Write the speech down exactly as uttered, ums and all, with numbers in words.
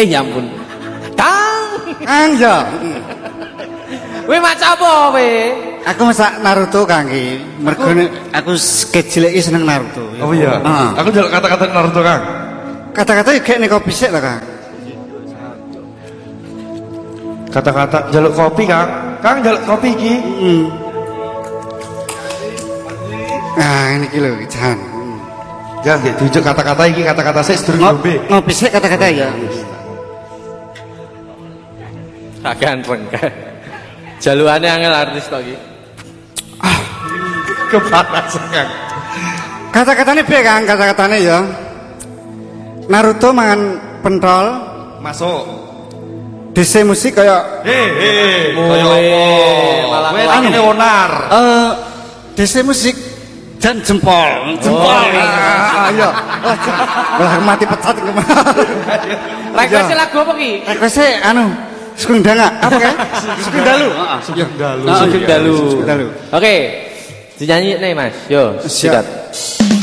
Eh ya ampun. Kang. Kang ya. Kowe maca apa kowe? Aku masak Naruto Kang iki. Mergo aku kecileki seneng Naruto. Oh iya. Heeh. Aku njaluk kata-kata Naruto Kang. Kata-kata iki nek kopi sik ta Kang. Kata-kata njaluk kopi Kang. Kang njaluk kopi iki. Heeh. Nah, ini iki lho Jan. Ya nggih diujuk kata-kata iki kata-kata sik sedurung ngombe. Ngopi sik kata-kata ya. Kakean pengke. Jalukane angel artis to iki. Ah, kepanasan Kang. Kata-katane piye Kang? Kata-katane ya. Naruto mangan pentol, Masuk. D C musik kaya He he. Kaya malah kowe langine onar. eh D C musik dan jempol. Jempol. Ah, iya. Wah, mati pecat kemarin. Request lagu apa ki? Request anu Sukundanga apa kan? Sukundalu. Heeh. Sukundalu. Oh, Sukundalu. Sukundalu. Oke. Dinyanyi nih Mas. Yo, sikat.